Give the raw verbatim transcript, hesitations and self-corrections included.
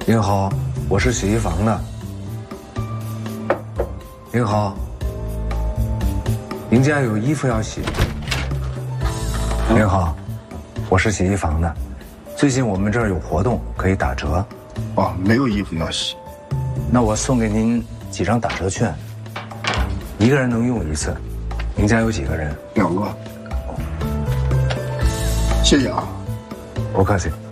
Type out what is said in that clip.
您好，我是洗衣房的。您好，您家有衣服要洗？您好，我是洗衣房的。最近我们这儿有活动，可以打折。 哦，没有衣服要洗。 那我送给您几张打折券，一个人能用一次。您家有几个人？ 两个。谢谢啊。 不客气。